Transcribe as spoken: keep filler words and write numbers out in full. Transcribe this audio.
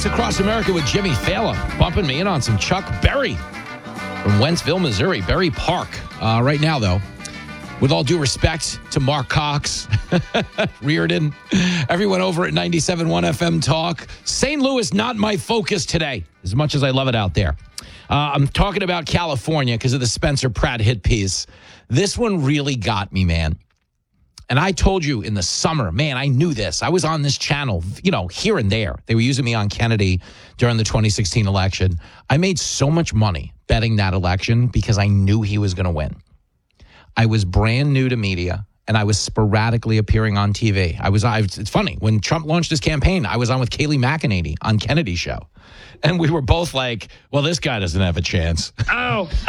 Fox Across America with Jimmy Fallon, bumping me in on some Chuck Berry from Wentzville, Missouri, Berry Park. Uh, right now, though, with all due respect to Mark Cox, Reardon, everyone over at ninety-seven point one F M Talk, Saint Louis not my focus today, as much as I love it out there. Uh, I'm talking about California because of the Spencer Pratt hit piece. This one really got me, man. And I told you in the summer, man, I knew this. I was on this channel, you know, here and there. They were using me on Kennedy during the twenty sixteen election. I made so much money betting that election because I knew he was going to win. I was brand new to media, and I was sporadically appearing on T V. I was, I, it's funny, when Trump launched his campaign, I was on with Kayleigh McEnany on Kennedy's show. And we were both like, well, this guy doesn't have a chance. Oh.